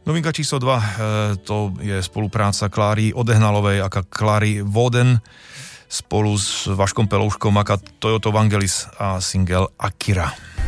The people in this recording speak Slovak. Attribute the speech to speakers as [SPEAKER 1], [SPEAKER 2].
[SPEAKER 1] Novinka číslo 2, to je spolupráca Kláry Odehnalovej a Kláry Voden spolu s Vaškom Pelouškom a Toyota Vangelis a single Akira.